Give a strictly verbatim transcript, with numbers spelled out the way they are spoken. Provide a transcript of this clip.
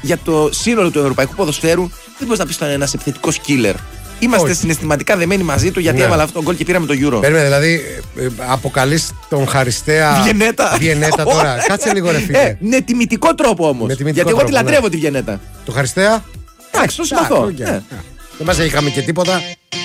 για το σύνολο του ευρωπαϊκού ποδοσφαίρου δεν μπορεί να πει ότι είναι ένας επιθετικός killer. Είμαστε Όχι. συναισθηματικά δεμένοι μαζί του γιατί ναι. έβαλε αυτό τον γκολ και πήραμε το Euro. Περίμενε, δηλαδή ε, αποκαλείς τον Χαριστέα Βιενέτα. Βιενέτα τώρα. Κάτσε λίγο, ρε φίλε. Ε, με τιμητικό τρόπο όμως. Γιατί τρόπο, εγώ τη λατρεύω ναι. τη Βιενέτα. Το Χαριστέα. Εντάξει, το συμπαθώ. Δεν μας είχαμε και τίποτα.